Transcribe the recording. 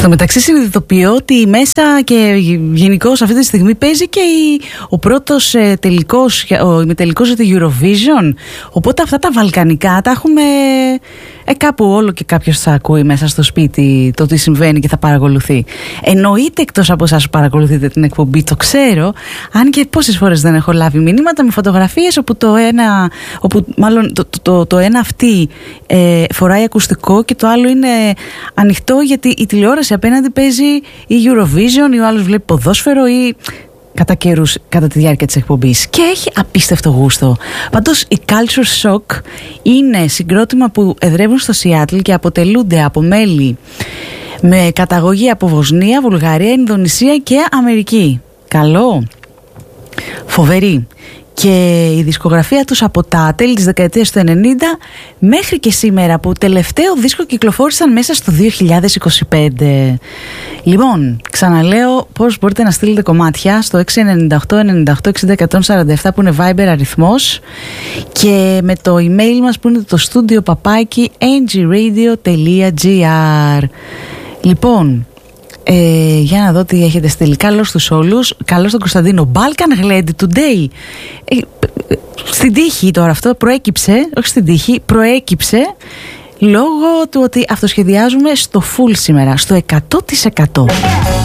Στο μεταξύ συνειδητοποιώ ότι μέσα και γενικώς αυτή τη στιγμή παίζει και ο πρώτος τελικός, ο ημιτελικός για το Eurovision. Οπότε αυτά τα βαλκανικά τα έχουμε κάπου όλο και κάποιος θα ακούει μέσα στο σπίτι το τι συμβαίνει και θα παρακολουθεί. Εννοείται εκτός από εσάς που παρακολουθείτε την εκπομπή, το ξέρω, αν και πόσες φορές δεν έχω λάβει μηνύματα με φωτογραφίες όπου το ένα αυτή φοράει ακουστικό και το άλλο είναι ανοιχτό, γιατί η τηλεόραση απέναντι παίζει η Eurovision ή ο άλλος βλέπει ποδόσφαιρο ή κατά καιρούς κατά τη διάρκεια της εκπομπής, και έχει απίστευτο γούστο. Πάντως η Culture Shock είναι συγκρότημα που εδρεύουν στο Σιάτλ και αποτελούνται από μέλη με καταγωγή από Βοσνία, Βουλγαρία, Ινδονησία και Αμερική. Καλό, φοβερή. Και η δισκογραφία τους από τα τέλη της δεκαετίας του 90 μέχρι και σήμερα, που τελευταίο δίσκο κυκλοφόρησαν μέσα στο 2025. Λοιπόν, ξαναλέω πώς μπορείτε να στείλετε κομμάτια στο 698-98-60-147 που είναι Viber αριθμός, και με το email μας που είναι το studio@ngradio.gr. Λοιπόν, για να δω τι έχετε στείλει. Καλώς τους όλους. Καλώς τον Κωνσταντίνο. Balkan Glad today. Στην τύχη τώρα αυτό προέκυψε, όχι στην τύχη, προέκυψε λόγω του ότι αυτοσχεδιάζουμε στο full σήμερα, στο 100%.